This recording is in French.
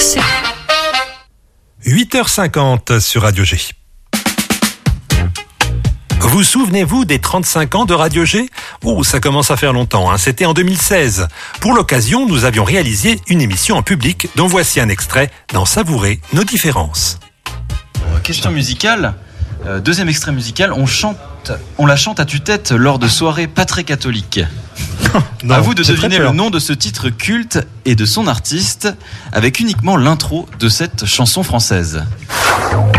succès. 8h50 sur Radio G. Vous souvenez-vous des 35 ans de Radio G ? Oh, ça commence à faire longtemps, hein. C'était en 2016. Pour l'occasion, nous avions réalisé une émission en public dont voici un extrait dans Savourer nos différences. Question musicale, deuxième extrait musical, on la chante à tue-tête lors de soirées pas très catholiques. Non, à vous de c'est deviner très le peur. nom de ce titre culte et de son artiste avec uniquement l'intro de cette chanson française.